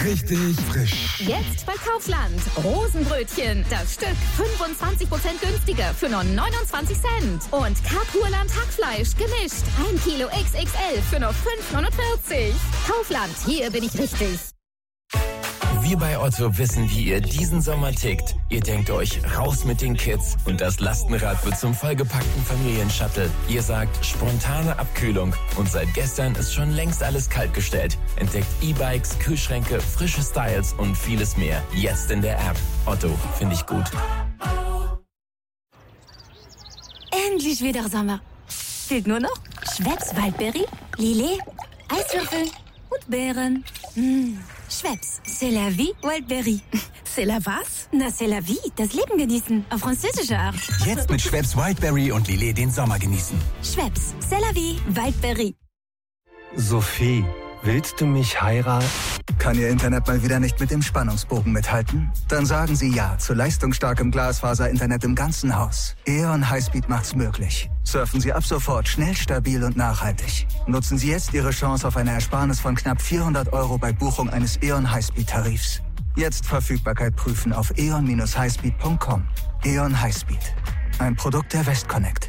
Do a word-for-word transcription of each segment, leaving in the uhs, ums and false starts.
Richtig frisch. Jetzt bei Kaufland. Rosenbrötchen. Das Stück fünfundzwanzig Prozent günstiger für nur neunundzwanzig Cent. Und Karpurland Hackfleisch gemischt. ein Kilo X X L für nur fünf neunundvierzig. Kaufland, hier bin ich richtig. Wir bei Otto wissen, wie ihr diesen Sommer tickt. Ihr denkt euch, raus mit den Kids und das Lastenrad wird zum vollgepackten Familienshuttle. Ihr sagt, spontane Abkühlung und seit gestern ist schon längst alles kaltgestellt. Entdeckt E-Bikes, Kühlschränke, frische Styles und vieles mehr. Jetzt in der App. Otto, finde ich gut. Endlich wieder Sommer. Fehlt nur noch Schweppes Waldberry, Lillet, Eiswürfel und Beeren. Mmh. Schweppes, c'est la vie, Wildberry. C'est la was? Na, c'est la vie, das Leben genießen, auf französische Art. Jetzt mit Schweppes Wildberry und Lillet den Sommer genießen. Schweppes, c'est la vie, Wildberry. Sophie, willst du mich heiraten? Kann Ihr Internet mal wieder nicht mit dem Spannungsbogen mithalten? Dann sagen Sie ja zu leistungsstarkem Glasfaser-Internet im ganzen Haus. E O N Highspeed macht's möglich. Surfen Sie ab sofort schnell, stabil und nachhaltig. Nutzen Sie jetzt Ihre Chance auf eine Ersparnis von knapp vierhundert Euro bei Buchung eines E O N Highspeed-Tarifs. Jetzt Verfügbarkeit prüfen auf e o n dash highspeed punkt com. E O N Highspeed. Ein Produkt der Westconnect.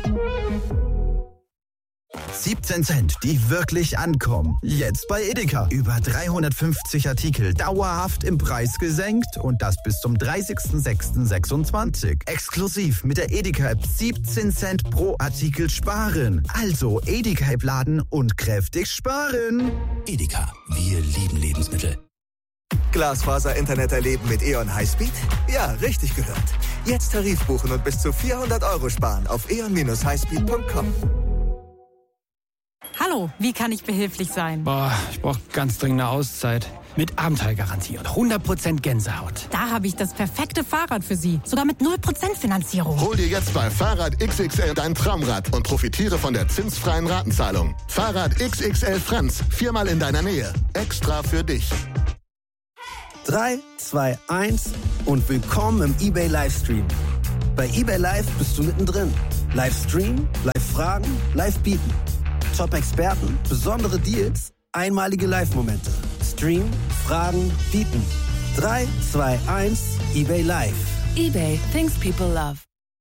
siebzehn Cent, die wirklich ankommen. Jetzt bei Edeka. Über dreihundertfünfzig Artikel dauerhaft im Preis gesenkt und das bis zum dreißigsten sechsten sechsundzwanzig. Exklusiv mit der Edeka-App siebzehn Cent pro Artikel sparen. Also Edeka-App laden und kräftig sparen. Edeka, wir lieben Lebensmittel. Glasfaser-Internet erleben mit E O N Highspeed? Ja, richtig gehört. Jetzt Tarif buchen und bis zu vierhundert Euro sparen auf e o n dash highspeed punkt com. Hallo, wie kann ich behilflich sein? Boah, ich brauche ganz dringend eine Auszeit. Mit Abenteuergarantie und hundert Prozent Gänsehaut. Da habe ich das perfekte Fahrrad für Sie. Sogar mit null Prozent Finanzierung. Hol dir jetzt bei Fahrrad X X L dein Traumrad und profitiere von der zinsfreien Ratenzahlung. Fahrrad X X L Franz, viermal in deiner Nähe. Extra für dich. drei, zwei, eins und willkommen im eBay Livestream. Bei eBay Live bist du mittendrin. Livestream, Live-Fragen, Live-Bieten. Top-Experten, besondere Deals, einmalige Live-Momente. Stream, Fragen, Bieten. drei, zwei, eins, eBay Live. eBay, things people love.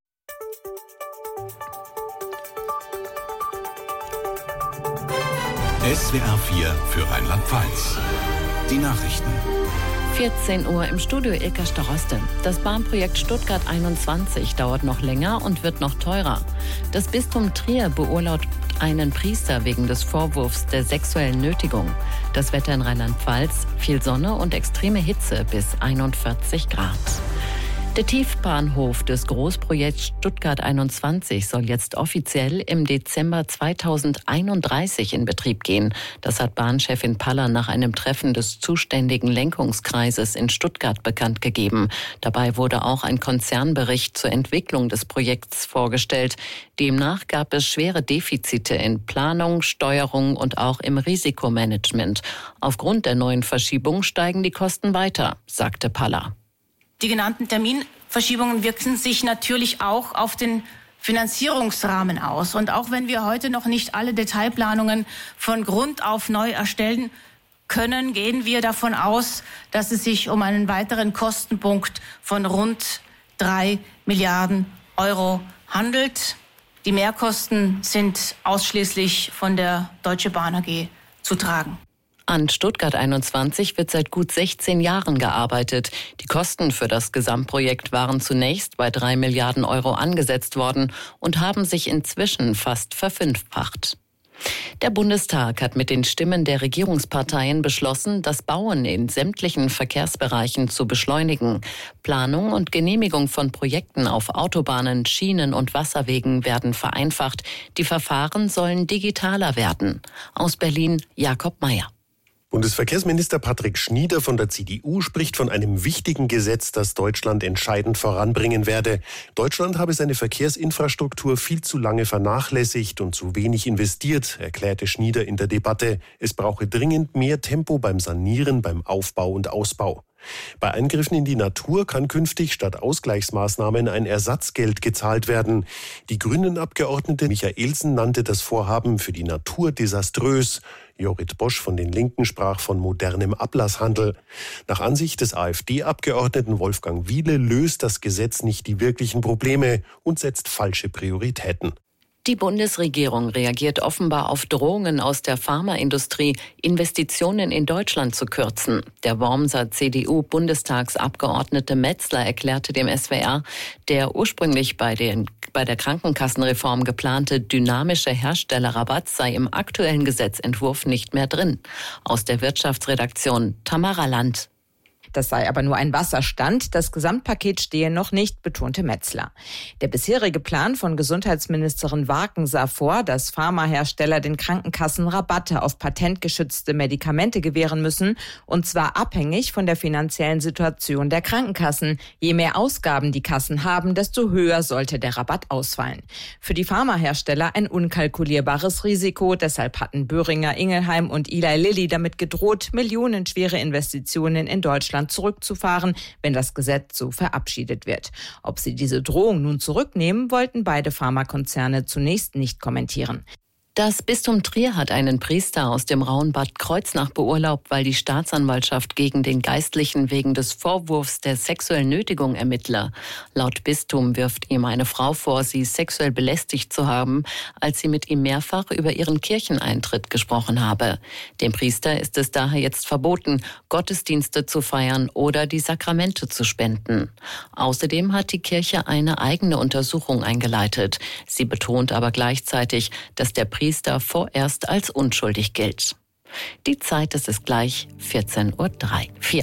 S W R vier für Rheinland-Pfalz. Die Nachrichten. vierzehn Uhr im Studio Ilka Staroste. Das Bahnprojekt Stuttgart einundzwanzig dauert noch länger und wird noch teurer. Das Bistum Trier beurlaubt einen Priester wegen des Vorwurfs der sexuellen Nötigung. Das Wetter in Rheinland-Pfalz, viel Sonne und extreme Hitze bis einundvierzig Grad. Der Tiefbahnhof des Großprojekts Stuttgart einundzwanzig soll jetzt offiziell im Dezember zweitausendeinunddreißig in Betrieb gehen. Das hat Bahnchefin Paller nach einem Treffen des zuständigen Lenkungskreises in Stuttgart bekannt gegeben. Dabei wurde auch ein Konzernbericht zur Entwicklung des Projekts vorgestellt. Demnach gab es schwere Defizite in Planung, Steuerung und auch im Risikomanagement. Aufgrund der neuen Verschiebung steigen die Kosten weiter, sagte Paller. Die genannten Terminverschiebungen wirken sich natürlich auch auf den Finanzierungsrahmen aus. Und auch wenn wir heute noch nicht alle Detailplanungen von Grund auf neu erstellen können, gehen wir davon aus, dass es sich um einen weiteren Kostenpunkt von rund drei Milliarden Euro handelt. Die Mehrkosten sind ausschließlich von der Deutsche Bahn A G zu tragen. An Stuttgart einundzwanzig wird seit gut sechzehn Jahren gearbeitet. Die Kosten für das Gesamtprojekt waren zunächst bei drei Milliarden Euro angesetzt worden und haben sich inzwischen fast verfünffacht. Der Bundestag hat mit den Stimmen der Regierungsparteien beschlossen, das Bauen in sämtlichen Verkehrsbereichen zu beschleunigen. Planung und Genehmigung von Projekten auf Autobahnen, Schienen und Wasserwegen werden vereinfacht. Die Verfahren sollen digitaler werden. Aus Berlin Jakob Mayer. Bundesverkehrsminister Patrick Schnieder von der C D U spricht von einem wichtigen Gesetz, das Deutschland entscheidend voranbringen werde. Deutschland habe seine Verkehrsinfrastruktur viel zu lange vernachlässigt und zu wenig investiert, erklärte Schnieder in der Debatte. Es brauche dringend mehr Tempo beim Sanieren, beim Aufbau und Ausbau. Bei Eingriffen in die Natur kann künftig statt Ausgleichsmaßnahmen ein Ersatzgeld gezahlt werden. Die Grünen-Abgeordnete Michaelsen nannte das Vorhaben für die Natur desaströs. Jorrit Bosch von den Linken sprach von modernem Ablasshandel. Nach Ansicht des AfD-Abgeordneten Wolfgang Wiele löst das Gesetz nicht die wirklichen Probleme und setzt falsche Prioritäten. Die Bundesregierung reagiert offenbar auf Drohungen aus der Pharmaindustrie, Investitionen in Deutschland zu kürzen. Der Wormser C D U-Bundestagsabgeordnete Metzler erklärte dem S W R, der ursprünglich bei, den, bei der Krankenkassenreform geplante dynamische Herstellerrabatt sei im aktuellen Gesetzentwurf nicht mehr drin. Aus der Wirtschaftsredaktion Tamara Land. Das sei aber nur ein Wasserstand. Das Gesamtpaket stehe noch nicht, betonte Metzler. Der bisherige Plan von Gesundheitsministerin Warken sah vor, dass Pharmahersteller den Krankenkassen Rabatte auf patentgeschützte Medikamente gewähren müssen, und zwar abhängig von der finanziellen Situation der Krankenkassen. Je mehr Ausgaben die Kassen haben, desto höher sollte der Rabatt ausfallen. Für die Pharmahersteller ein unkalkulierbares Risiko. Deshalb hatten Boehringer Ingelheim und Eli Lilly damit gedroht, millionenschwere Investitionen in Deutschland zurückzufahren, wenn das Gesetz so verabschiedet wird. Ob sie diese Drohung nun zurücknehmen, wollten beide Pharmakonzerne zunächst nicht kommentieren. Das Bistum Trier hat einen Priester aus dem Rauen Bad Kreuznach beurlaubt, weil die Staatsanwaltschaft gegen den Geistlichen wegen des Vorwurfs der sexuellen Nötigung ermittle. Laut Bistum wirft ihm eine Frau vor, sie sexuell belästigt zu haben, als sie mit ihm mehrfach über ihren Kircheneintritt gesprochen habe. Dem Priester ist es daher jetzt verboten, Gottesdienste zu feiern oder die Sakramente zu spenden. Außerdem hat die Kirche eine eigene Untersuchung eingeleitet. Sie betont aber gleichzeitig, dass der Priester vorerst als unschuldig gilt. Die Zeit ist es gleich vierzehn Uhr drei. vier.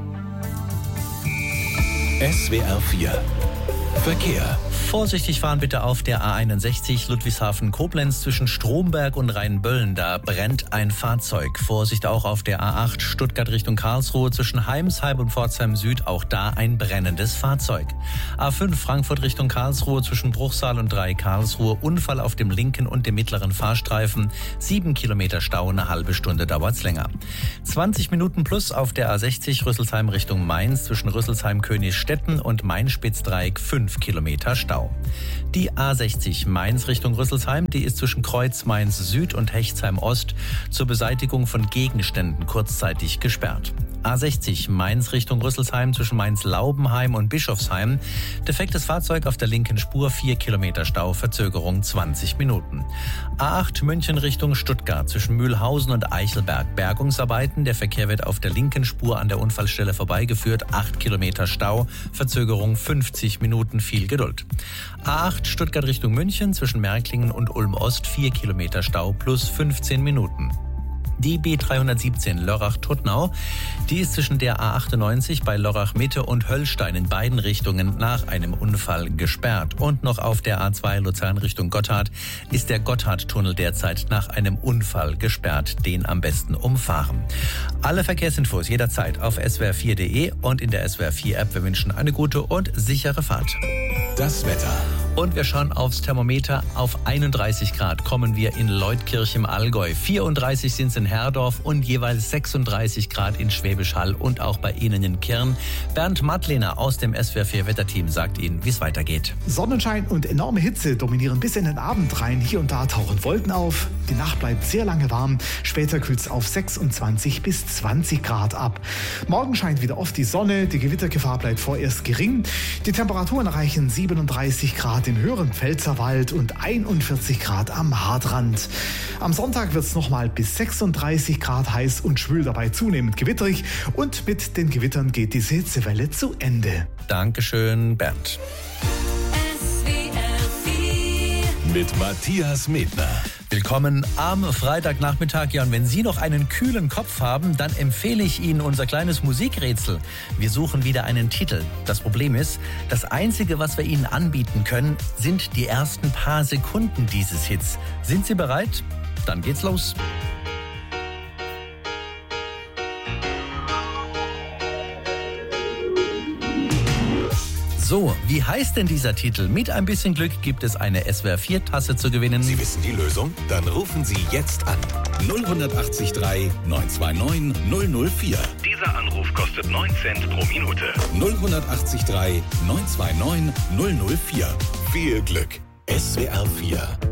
S W R vier Verkehr. Vorsichtig fahren bitte auf der A einundsechzig Ludwigshafen-Koblenz zwischen Stromberg und Rheinböllen. Da brennt ein Fahrzeug. Vorsicht auch auf der A acht Stuttgart Richtung Karlsruhe zwischen Heimsheim und Pforzheim Süd. Auch da ein brennendes Fahrzeug. A fünf Frankfurt Richtung Karlsruhe zwischen Bruchsal und drei Karlsruhe. Unfall auf dem linken und dem mittleren Fahrstreifen. Sieben Kilometer Stau, eine halbe Stunde dauert's länger. zwanzig Minuten plus auf der A sechzig Rüsselsheim Richtung Mainz zwischen Rüsselsheim-Königsstetten und Main-Spitz-Dreieck. Fünf Kilometer Stau. Die A sechzig Mainz Richtung Rüsselsheim, die ist zwischen Kreuz Mainz Süd und Hechtsheim Ost zur Beseitigung von Gegenständen kurzzeitig gesperrt. A sechzig Mainz Richtung Rüsselsheim zwischen Mainz-Laubenheim und Bischofsheim. Defektes Fahrzeug auf der linken Spur, vier Kilometer Stau, Verzögerung zwanzig Minuten. A acht München Richtung Stuttgart zwischen Mühlhausen und Eichelberg. Bergungsarbeiten, der Verkehr wird auf der linken Spur an der Unfallstelle vorbeigeführt, acht Kilometer Stau, Verzögerung fünfzig Minuten, viel Geduld. A acht Stuttgart Richtung München zwischen Märklingen und Ulm-Ost, vier Kilometer Stau plus fünfzehn Minuten. Die B dreihundertsiebzehn Lörrach-Tuttnau, die ist zwischen der A achtundneunzig bei Lörrach-Mitte und Höllstein in beiden Richtungen nach einem Unfall gesperrt. Und noch auf der A zwei Luzern Richtung Gotthard ist der Gotthardtunnel derzeit nach einem Unfall gesperrt. Den am besten umfahren. Alle Verkehrsinfos jederzeit auf s w r vier punkt d e und in der S W R vier App. Wir wünschen eine gute und sichere Fahrt. Das Wetter. Und wir schauen aufs Thermometer. Auf einunddreißig Grad kommen wir in Leutkirch im Allgäu. vierunddreißig sind es in Herdorf und jeweils sechsunddreißig Grad in Schwäbisch Hall und auch bei Ihnen in Kirn. Bernd Madlener aus dem S W R vier Wetterteam sagt Ihnen, wie es weitergeht. Sonnenschein und enorme Hitze dominieren bis in den Abend rein. Hier und da tauchen Wolken auf. Die Nacht bleibt sehr lange warm. Später kühlt es auf sechsundzwanzig bis zwanzig Grad ab. Morgen scheint wieder oft die Sonne. Die Gewittergefahr bleibt vorerst gering. Die Temperaturen erreichen siebenunddreißig Grad im höheren Pfälzerwald und einundvierzig Grad am Haardrand. Am Sonntag wird es nochmal bis sechsunddreißig Grad heiß und schwül, dabei zunehmend gewitterig. Und mit den Gewittern geht diese Hitzewelle zu Ende. Dankeschön, Bernd. Mit Matthias Medner. Willkommen am Freitagnachmittag. Ja, und wenn Sie noch einen kühlen Kopf haben, dann empfehle ich Ihnen unser kleines Musikrätsel. Wir suchen wieder einen Titel. Das Problem ist, das Einzige, was wir Ihnen anbieten können, sind die ersten paar Sekunden dieses Hits. Sind Sie bereit? Dann geht's los. So, wie heißt denn dieser Titel? Mit ein bisschen Glück gibt es eine S W R vier Tasse zu gewinnen. Sie wissen die Lösung? Dann rufen Sie jetzt an. null acht drei neun zwei neun null null vier. Dieser Anruf kostet neun Cent pro Minute. null acht drei neun zwei neun null null vier. Viel Glück. S W R vier.